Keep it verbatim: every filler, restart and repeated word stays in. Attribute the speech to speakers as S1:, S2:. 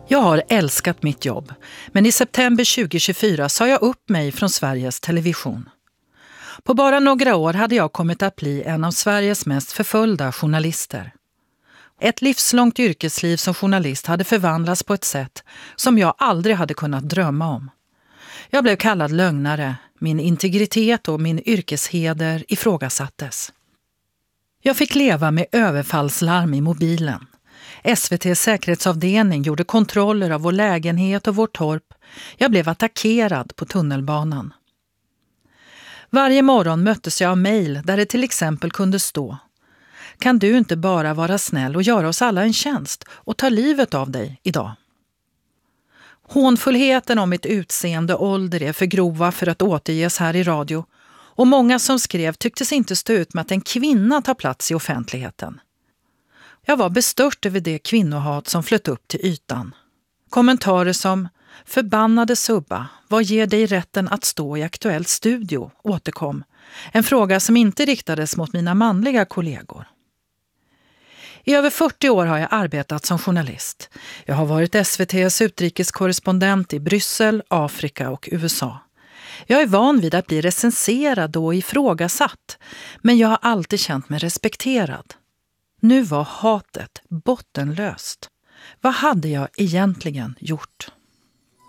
S1: Jag har älskat mitt jobb, men i september tjugohundratjugofyra sa jag upp mig från Sveriges Television. På bara några år hade jag kommit att bli en av Sveriges mest förföljda journalister. Ett livslångt yrkesliv som journalist hade förvandlats på ett sätt som jag aldrig hade kunnat drömma om. Jag blev kallad lögnare, min integritet och min yrkesheder ifrågasattes. Jag fick leva med överfallslarm i mobilen. S V T:s säkerhetsavdelning gjorde kontroller av vår lägenhet och vårt torp. Jag blev attackerad på tunnelbanan. Varje morgon möttes jag av mejl där det till exempel kunde stå: kan du inte bara vara snäll och göra oss alla en tjänst och ta livet av dig idag? Hånfullheten om mitt utseende och ålder är för grova för att återges här i radio, och många som skrev tycktes inte stå ut med att en kvinna tar plats i offentligheten. Jag var bestört över det kvinnohat som flöt upp till ytan. Kommentarer som "förbannade subba, vad ger dig rätten att stå i Aktuell studio?" återkom. En fråga som inte riktades mot mina manliga kollegor. I över fyrtio år har jag arbetat som journalist. Jag har varit S V T:s utrikeskorrespondent i Bryssel, Afrika och U S A. Jag är van vid att bli recenserad och ifrågasatt, men jag har alltid känt mig respekterad. Nu var hatet bottenlöst. Vad hade jag egentligen gjort?